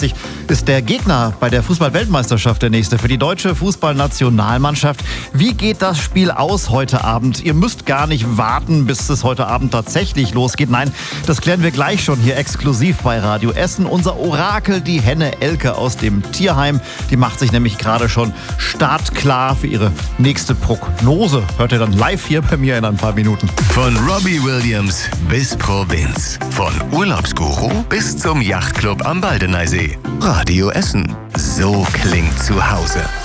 Leipzig ist der Gegner bei der Fußball-Weltmeisterschaft der nächste für die deutsche Fußballnationalmannschaft. Wie geht das Spiel aus heute Abend? Ihr müsst gar nicht warten, bis es heute Abend tatsächlich losgeht. Nein, das klären wir gleich schon hier exklusiv bei Radio Essen. Unser Orakel, die Henne Elke aus dem Tierheim, die macht sich nämlich gerade schon startklar für ihre nächste Prognose. Hört ihr dann live hier bei mir in ein paar Minuten. Von Robbie Williams bis Provinz. Von Urlaubsguru bis zum Yachtclub am Baldeneysee. Radio Essen. So klingt zu Hause.